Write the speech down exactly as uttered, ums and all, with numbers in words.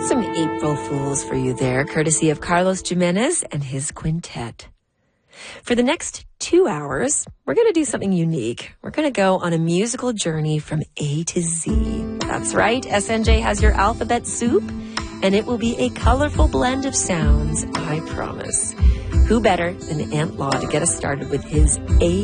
Some April Fools for you there, courtesy of Carlos Jimenez and his quintet. For the next two hours, we're going to do something unique. We're going to go on a musical journey from A to Z. That's right, S N J has your alphabet soup, and it will be a colorful blend of sounds, I promise. Who better than Ant Law to get us started with his A